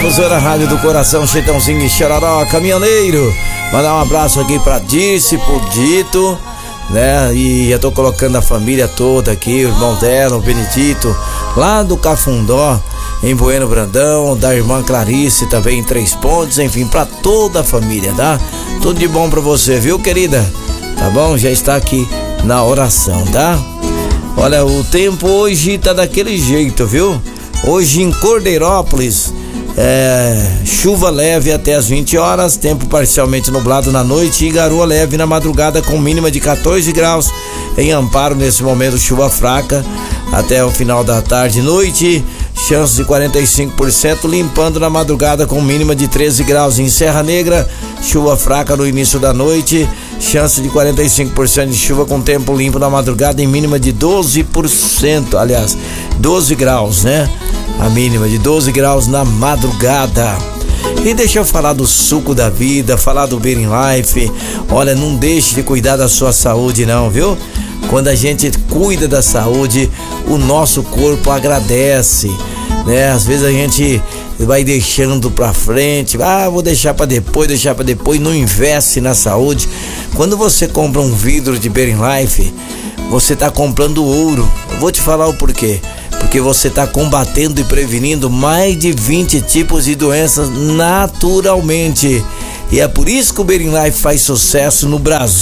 Difusora Rádio do Coração, Chitãozinho e Chororó, caminhoneiro. Mandar um abraço aqui pra Dirce, pro Dito, né? E eu tô colocando a família toda aqui, o irmão dela, o Benedito, lá do Cafundó, em Bueno Brandão, da irmã Clarice também em Três Pontos, enfim, pra toda a família, tá? Tudo de bom pra você, viu, querida? Tá bom? Já está aqui na oração, tá? Olha, o tempo hoje tá daquele jeito, viu? Hoje em Cordeirópolis, chuva leve até as 20 horas, tempo parcialmente nublado na noite e garoa leve na madrugada com mínima de 14 graus. Em Amparo, nesse momento, chuva fraca até o final da tarde e noite, chance de 45%, limpando na madrugada com mínima de 13 graus. Em Serra Negra, chuva fraca no início da noite, chance de 45% de chuva com tempo limpo na madrugada em mínima de 12%, aliás, 12 graus, né? A mínima de 12 graus na madrugada. E deixa eu falar do suco da vida, falar do Being Life. Olha, não deixe de cuidar da sua saúde não, viu? Quando a gente cuida da saúde, o nosso corpo agradece, né? Às vezes a gente vai deixando pra frente, vou deixar pra depois, não investe na saúde. Quando você compra um vidro de Being Life, você tá comprando ouro. Eu vou te falar o porquê. Porque você está combatendo e prevenindo mais de 20 tipos de doenças naturalmente. E é por isso que o Being Life faz sucesso no Brasil.